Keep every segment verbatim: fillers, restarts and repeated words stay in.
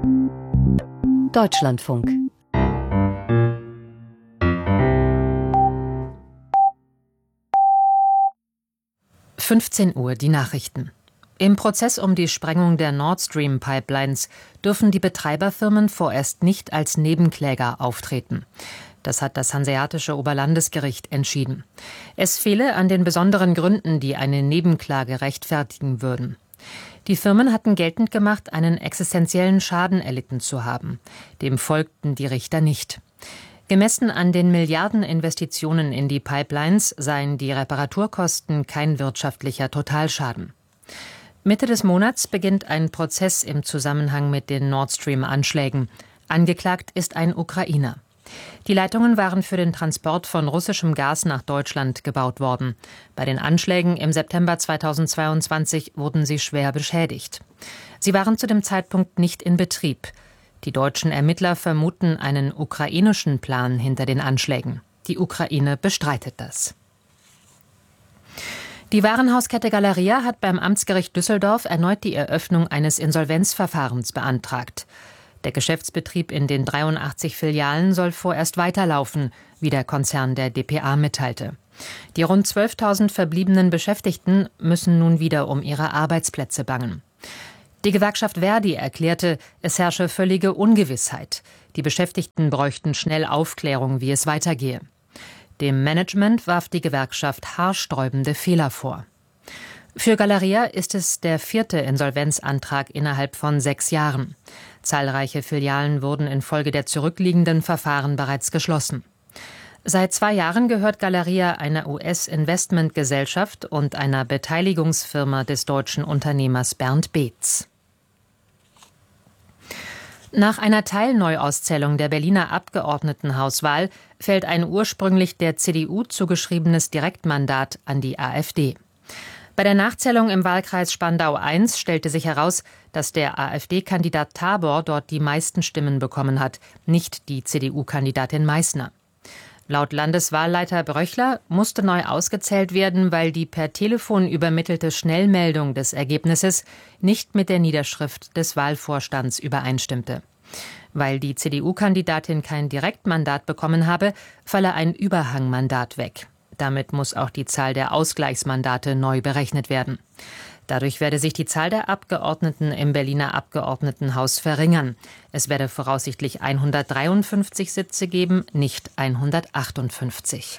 Deutschlandfunk. fünfzehn Uhr, die Nachrichten. Im Prozess um die Sprengung der Nord Stream Pipelines dürfen die Betreiberfirmen vorerst nicht als Nebenkläger auftreten. Das hat das Hanseatische Oberlandesgericht entschieden. Es fehle an den besonderen Gründen, die eine Nebenklage rechtfertigen würden. Die Firmen hatten geltend gemacht, einen existenziellen Schaden erlitten zu haben. Dem folgten die Richter nicht. Gemessen an den Milliardeninvestitionen in die Pipelines seien die Reparaturkosten kein wirtschaftlicher Totalschaden. Mitte des Monats beginnt ein Prozess im Zusammenhang mit den Nord Stream-Anschlägen. Angeklagt ist ein Ukrainer. Die Leitungen waren für den Transport von russischem Gas nach Deutschland gebaut worden. Bei den Anschlägen im September zweitausendzweiundzwanzig wurden sie schwer beschädigt. Sie waren zu dem Zeitpunkt nicht in Betrieb. Die deutschen Ermittler vermuten einen ukrainischen Plan hinter den Anschlägen. Die Ukraine bestreitet das. Die Warenhauskette Galeria hat beim Amtsgericht Düsseldorf erneut die Eröffnung eines Insolvenzverfahrens beantragt. Der Geschäftsbetrieb in den dreiundachtzig Filialen soll vorerst weiterlaufen, wie der Konzern der D P A mitteilte. Die rund zwölftausend verbliebenen Beschäftigten müssen nun wieder um ihre Arbeitsplätze bangen. Die Gewerkschaft Verdi erklärte, es herrsche völlige Ungewissheit. Die Beschäftigten bräuchten schnell Aufklärung, wie es weitergehe. Dem Management warf die Gewerkschaft haarsträubende Fehler vor. Für Galeria ist es der vierte Insolvenzantrag innerhalb von sechs Jahren. Zahlreiche Filialen wurden infolge der zurückliegenden Verfahren bereits geschlossen. Seit zwei Jahren gehört Galeria einer U S-Investmentgesellschaft und einer Beteiligungsfirma des deutschen Unternehmers Bernd Beetz. Nach einer Teilneuauszählung der Berliner Abgeordnetenhauswahl fällt ein ursprünglich der C D U zugeschriebenes Direktmandat an die AfD. Bei der Nachzählung im Wahlkreis Spandau eins stellte sich heraus, dass der AfD-Kandidat Tabor dort die meisten Stimmen bekommen hat, nicht die C D U-Kandidatin Meißner. Laut Landeswahlleiter Bröchler musste neu ausgezählt werden, weil die per Telefon übermittelte Schnellmeldung des Ergebnisses nicht mit der Niederschrift des Wahlvorstands übereinstimmte. Weil die C D U-Kandidatin kein Direktmandat bekommen habe, falle ein Überhangmandat weg. Damit muss auch die Zahl der Ausgleichsmandate neu berechnet werden. Dadurch werde sich die Zahl der Abgeordneten im Berliner Abgeordnetenhaus verringern. Es werde voraussichtlich hundertdreiundfünfzig Sitze geben, nicht hundertachtundfünfzig.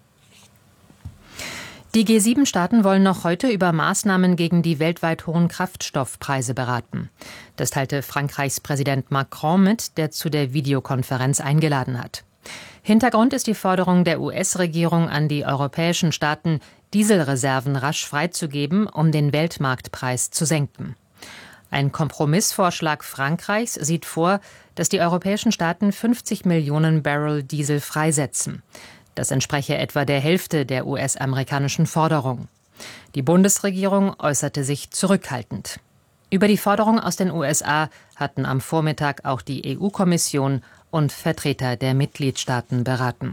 Die G sieben Staaten wollen noch heute über Maßnahmen gegen die weltweit hohen Kraftstoffpreise beraten. Das teilte Frankreichs Präsident Macron mit, der zu der Videokonferenz eingeladen hat. Hintergrund ist die Forderung der U S-Regierung an die europäischen Staaten, Dieselreserven rasch freizugeben, um den Weltmarktpreis zu senken. Ein Kompromissvorschlag Frankreichs sieht vor, dass die europäischen Staaten fünfzig Millionen Barrel Diesel freisetzen. Das entspreche etwa der Hälfte der U S-amerikanischen Forderung. Die Bundesregierung äußerte sich zurückhaltend. Über die Forderung aus den U S A hatten am Vormittag auch die E U-Kommission und Vertreter der Mitgliedstaaten beraten.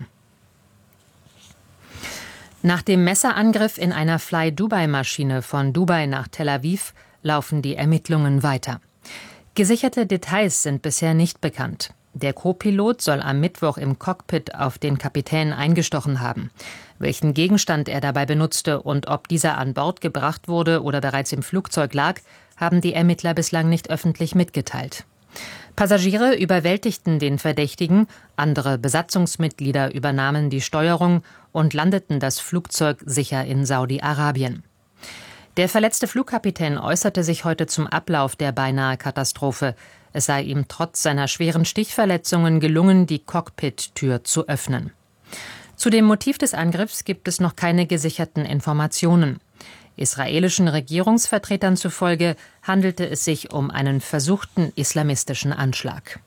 Nach dem Messerangriff in einer Fly-Dubai-Maschine von Dubai nach Tel Aviv laufen die Ermittlungen weiter. Gesicherte Details sind bisher nicht bekannt. Der Co-Pilot soll am Mittwoch im Cockpit auf den Kapitän eingestochen haben. Welchen Gegenstand er dabei benutzte und ob dieser an Bord gebracht wurde oder bereits im Flugzeug lag, haben die Ermittler bislang nicht öffentlich mitgeteilt. Passagiere überwältigten den Verdächtigen, andere Besatzungsmitglieder übernahmen die Steuerung und landeten das Flugzeug sicher in Saudi-Arabien. Der verletzte Flugkapitän äußerte sich heute zum Ablauf der beinahe Katastrophe. Es sei ihm trotz seiner schweren Stichverletzungen gelungen, die Cockpit-Tür zu öffnen. Zu dem Motiv des Angriffs gibt es noch keine gesicherten Informationen. Israelischen Regierungsvertretern zufolge handelte es sich um einen versuchten islamistischen Anschlag.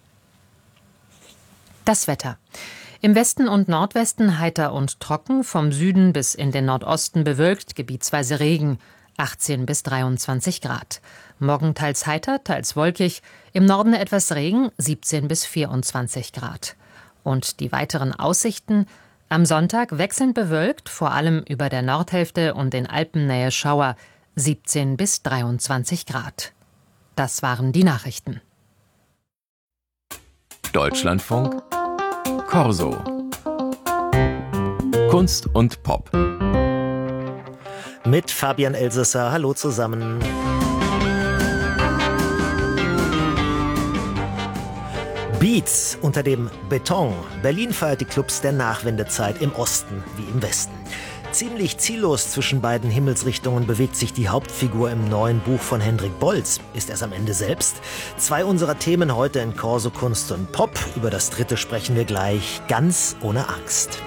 Das Wetter. Im Westen und Nordwesten heiter und trocken, vom Süden bis in den Nordosten bewölkt, gebietsweise Regen, achtzehn bis dreiundzwanzig Grad. Morgen teils heiter, teils wolkig, im Norden etwas Regen, siebzehn bis vierundzwanzig Grad. Und die weiteren Aussichten: am Sonntag wechselnd bewölkt, vor allem über der Nordhälfte und in Alpennähe Schauer, siebzehn bis dreiundzwanzig Grad. Das waren die Nachrichten. Deutschlandfunk Corso. Kunst und Pop. Mit Fabian Elsesser. Hallo zusammen. Beats unter dem Beton. Berlin feiert die Clubs der Nachwendezeit im Osten wie im Westen. Ziemlich ziellos zwischen beiden Himmelsrichtungen bewegt sich die Hauptfigur im neuen Buch von Hendrik Bolz. Ist er es am Ende selbst? Zwei unserer Themen heute in Corso Kunst und Pop. Über das dritte sprechen wir gleich, ganz ohne Angst.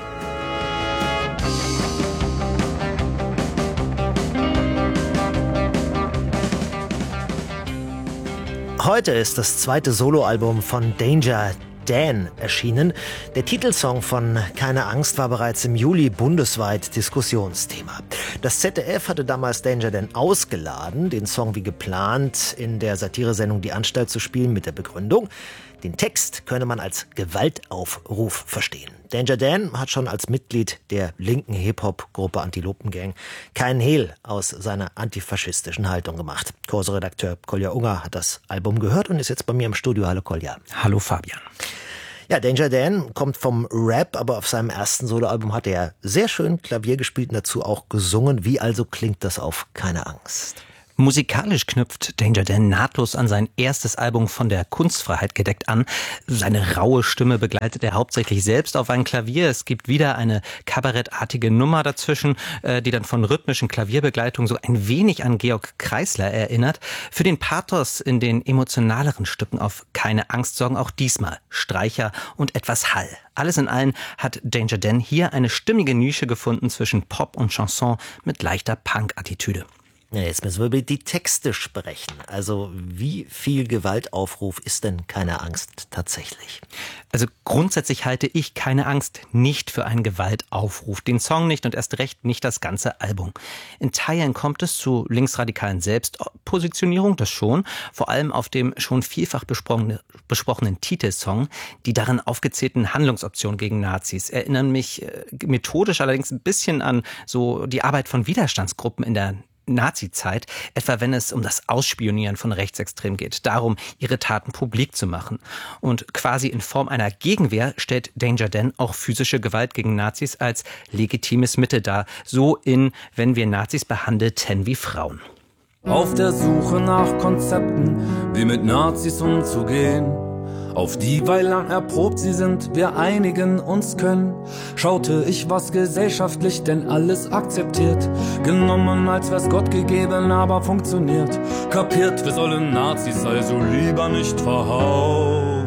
Heute ist das zweite Soloalbum von Danger Dan erschienen. Der Titelsong von Keine Angst war bereits im Juli bundesweit Diskussionsthema. Das Z D F hatte damals Danger Dan ausgeladen, den Song wie geplant in der Satiresendung Die Anstalt zu spielen, mit der Begründung: Den Text könne man als Gewaltaufruf verstehen. Danger Dan hat schon als Mitglied der linken Hip-Hop-Gruppe Antilopengang keinen Hehl aus seiner antifaschistischen Haltung gemacht. Corso-Redakteur Kolja Unger hat das Album gehört und ist jetzt bei mir im Studio. Hallo Kolja. Hallo Fabian. Ja, Danger Dan kommt vom Rap, aber auf seinem ersten Soloalbum hat er sehr schön Klavier gespielt und dazu auch gesungen. Wie also klingt das auf Keine Angst? Musikalisch knüpft Danger Dan nahtlos an sein erstes Album Von der Kunstfreiheit gedeckt an. Seine raue Stimme begleitet er hauptsächlich selbst auf ein Klavier. Es gibt wieder eine kabarettartige Nummer dazwischen, die dann von rhythmischen Klavierbegleitungen so ein wenig an Georg Kreisler erinnert. Für den Pathos in den emotionaleren Stücken auf Keine Angst sorgen auch diesmal Streicher und etwas Hall. Alles in allem hat Danger Dan hier eine stimmige Nische gefunden zwischen Pop und Chanson mit leichter Punk-Attitüde. Ja, jetzt müssen wir über die Texte sprechen. Also wie viel Gewaltaufruf ist denn Keine Angst tatsächlich? Also grundsätzlich halte ich Keine Angst nicht für einen Gewaltaufruf. Den Song nicht und erst recht nicht das ganze Album. In Teilen kommt es zu linksradikalen Selbstpositionierung, das schon. Vor allem auf dem schon vielfach besprochenen, besprochenen Titelsong. Die darin aufgezählten Handlungsoptionen gegen Nazis erinnern mich äh, methodisch allerdings ein bisschen an so die Arbeit von Widerstandsgruppen in der Nazi-Zeit, etwa wenn es um das Ausspionieren von Rechtsextremen geht, darum, ihre Taten publik zu machen. Und quasi in Form einer Gegenwehr stellt Danger Dan auch physische Gewalt gegen Nazis als legitimes Mittel dar, so in Wenn wir Nazis behandelten wie Frauen. Auf der Suche nach Konzepten, wie mit Nazis umzugehen. Auf die, weil lang erprobt sie sind, wir einigen uns können, schaute ich, was gesellschaftlich denn alles akzeptiert. Genommen, als wär's Gott gegeben, aber funktioniert. Kapiert, wir sollen Nazis also lieber nicht verhauen.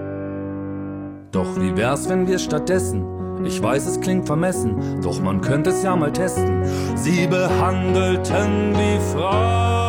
Doch wie wär's, wenn wir stattdessen, ich weiß, es klingt vermessen, doch man könnte es ja mal testen, sie behandelten wie Frauen.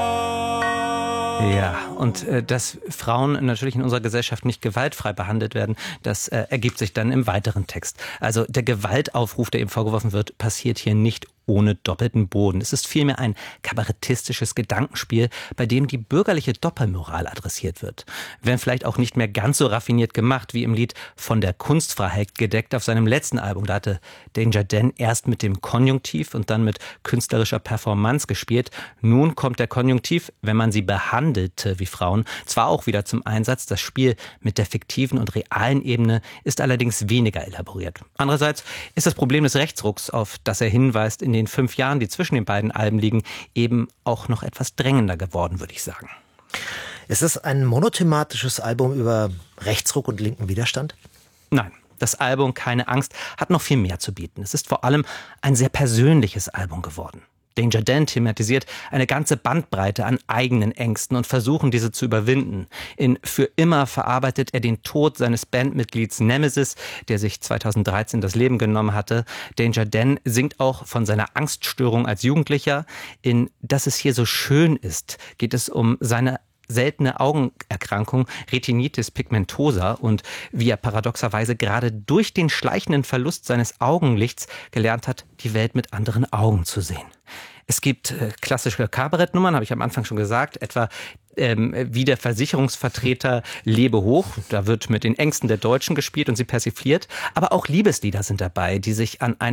Ja, und äh, dass Frauen natürlich in unserer Gesellschaft nicht gewaltfrei behandelt werden, das äh, ergibt sich dann im weiteren Text. Also der Gewaltaufruf, der ihm vorgeworfen wird, passiert hier nicht ohne doppelten Boden. Es ist vielmehr ein kabarettistisches Gedankenspiel, bei dem die bürgerliche Doppelmoral adressiert wird. Wenn vielleicht auch nicht mehr ganz so raffiniert gemacht wie im Lied Von der Kunstfreiheit gedeckt auf seinem letzten Album. Da hatte Danger Dan erst mit dem Konjunktiv und dann mit künstlerischer Performance gespielt. Nun kommt der Konjunktiv, wenn man sie behandelte wie Frauen, zwar auch wieder zum Einsatz. Das Spiel mit der fiktiven und realen Ebene ist allerdings weniger elaboriert. Andererseits ist das Problem des Rechtsrucks, auf das er hinweist, in den fünf Jahren, die zwischen den beiden Alben liegen, eben auch noch etwas drängender geworden, würde ich sagen. Ist es ein monothematisches Album über Rechtsruck und linken Widerstand? Nein. Das Album Keine Angst hat noch viel mehr zu bieten. Es ist vor allem ein sehr persönliches Album geworden. Danger Dan thematisiert eine ganze Bandbreite an eigenen Ängsten und Versuchen, diese zu überwinden. In Für immer verarbeitet er den Tod seines Bandmitglieds Nemesis, der sich zweitausenddreizehn das Leben genommen hatte. Danger Dan singt auch von seiner Angststörung als Jugendlicher. In Dass es hier so schön ist, geht es um seine seltene Augenerkrankung Retinitis pigmentosa und wie er paradoxerweise gerade durch den schleichenden Verlust seines Augenlichts gelernt hat, die Welt mit anderen Augen zu sehen. Es gibt äh, klassische Kabarettnummern, habe ich am Anfang schon gesagt, etwa ähm, wie der Versicherungsvertreter Lebe hoch. Da wird mit den Ängsten der Deutschen gespielt und sie persifliert. Aber auch Liebeslieder sind dabei, die sich an einer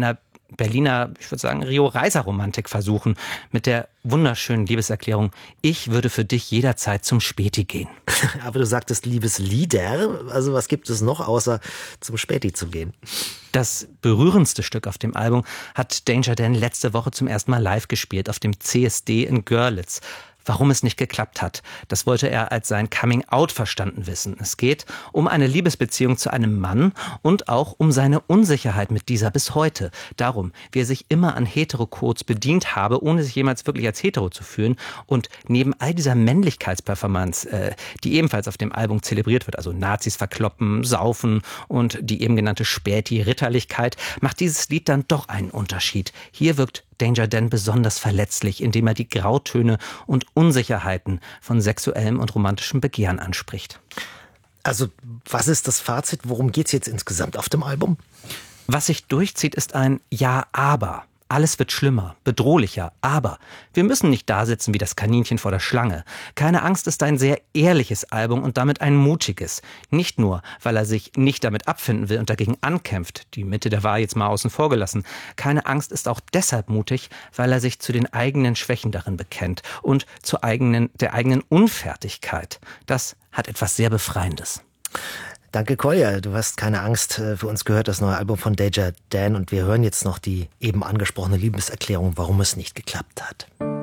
Berliner, ich würde sagen, Rio-Reiser-Romantik versuchen mit der wunderschönen Liebeserklärung: Ich würde für dich jederzeit zum Späti gehen. Aber du sagtest Liebeslieder, also was gibt es noch, außer zum Späti zu gehen? Das berührendste Stück auf dem Album hat Danger Dan letzte Woche zum ersten Mal live gespielt auf dem C S D in Görlitz. Warum es nicht geklappt hat, das wollte er als sein Coming-out verstanden wissen. Es geht um eine Liebesbeziehung zu einem Mann und auch um seine Unsicherheit mit dieser bis heute. Darum, wie er sich immer an Heterocodes bedient habe, ohne sich jemals wirklich als hetero zu fühlen. Und neben all dieser Männlichkeitsperformance, äh, die ebenfalls auf dem Album zelebriert wird, also Nazis verkloppen, saufen und die eben genannte Späti-Ritterlichkeit, macht dieses Lied dann doch einen Unterschied. Hier wirkt Danger Dan besonders verletzlich, indem er die Grautöne und Unsicherheiten von sexuellem und romantischem Begehren anspricht. Also, was ist das Fazit? Worum geht's jetzt insgesamt auf dem Album? Was sich durchzieht, ist ein Ja, aber. Alles wird schlimmer, bedrohlicher, aber wir müssen nicht da sitzen wie das Kaninchen vor der Schlange. Keine Angst ist ein sehr ehrliches Album und damit ein mutiges. Nicht nur, weil er sich nicht damit abfinden will und dagegen ankämpft, die Mitte der Wahl jetzt mal außen vor gelassen. Keine Angst ist auch deshalb mutig, weil er sich zu den eigenen Schwächen darin bekennt und zur eigenen, der eigenen Unfertigkeit. Das hat etwas sehr Befreiendes. Danke, Kolja. Du hast keine Angst. Für uns gehört das neue Album von Danger Dan und wir hören jetzt noch die eben angesprochene Liebeserklärung, warum es nicht geklappt hat.